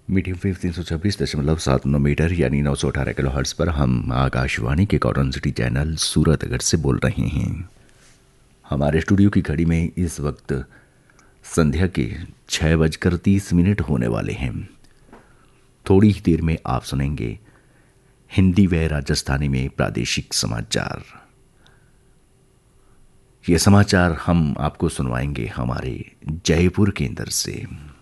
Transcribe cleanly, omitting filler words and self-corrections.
Medium wave 326.79 यानी 918 kilo hertz पर हम आकाशवाणी के कॉटन सिटी चैनल सूरतगढ़ से बोल रहे हैं। हमारे स्टूडियो की घड़ी में इस वक्त संध्या के 6:30 होने वाले हैं। थोड़ी ही देर में आप सुनेंगे हिंदी व राजस्थानी में प्रादेशिक समाचार। ये समाचार हम आपको सुनवाएंगे हमारे जयपुर केंद्र से।